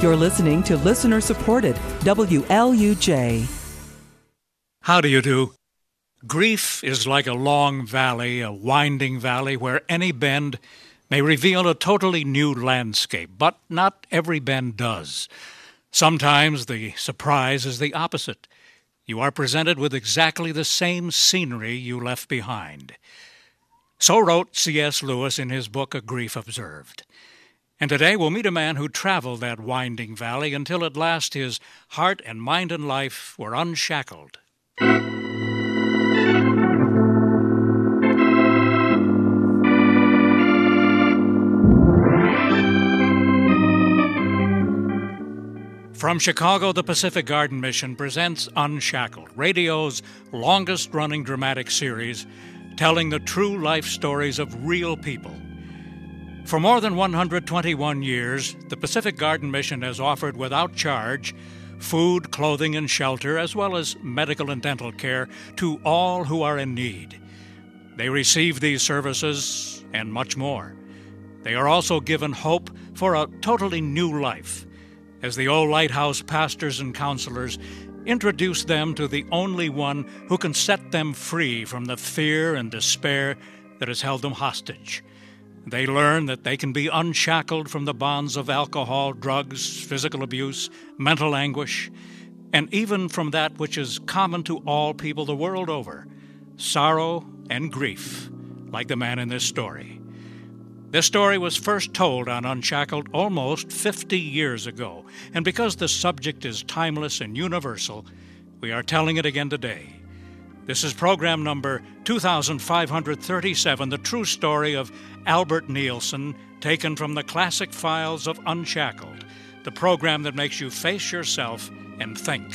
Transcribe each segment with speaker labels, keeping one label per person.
Speaker 1: You're listening to listener-supported WLUJ.
Speaker 2: How do you do? Grief is like a long valley, a winding valley where any bend may reveal a totally new landscape, but not every bend does. Sometimes the surprise is the opposite. You are presented with exactly the same scenery you left behind. So wrote C.S. Lewis in his book, A Grief Observed. And today we'll meet a man who traveled that winding valley until at last his heart and mind and life were unshackled. From Chicago, the Pacific Garden Mission presents Unshackled, radio's longest-running dramatic series telling the true life stories of real people. For more than 121 years, the Pacific Garden Mission has offered without charge food, clothing, and shelter, as well as medical and dental care to all who are in need. They receive these services and much more. They are also given hope for a totally new life, as the old lighthouse pastors and counselors introduce them to the only one who can set them free from the fear and despair that has held them hostage. They learn that they can be unshackled from the bonds of alcohol, drugs, physical abuse, mental anguish, and even from that which is common to all people the world over, sorrow and grief, like the man in this story. This story was first told on Unshackled almost 50 years ago, and because the subject is timeless and universal, we are telling it again today. This is program number 2537, the true story of Albert Nielsen, taken from the classic files of Unshackled, the program that makes you face yourself and think.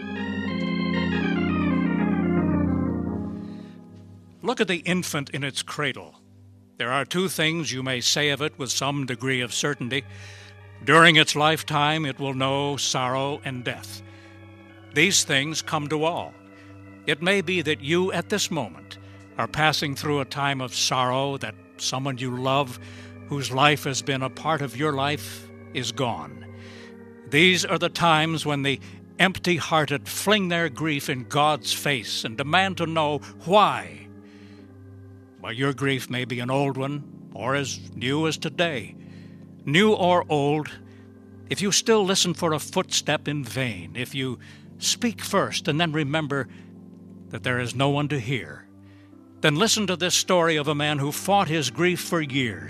Speaker 2: Look at the infant in its cradle. There are two things you may say of it with some degree of certainty. During its lifetime, it will know sorrow and death. These things come to all. It may be that you, at this moment, are passing through a time of sorrow, that someone you love, whose life has been a part of your life, is gone. These are the times when the empty-hearted fling their grief in God's face and demand to know why. Well, your grief may be an old one, or as new as today. New or old, if you still listen for a footstep in vain, if you speak first and then remember that there is no one to hear, then listen to this story of a man who fought his grief for years.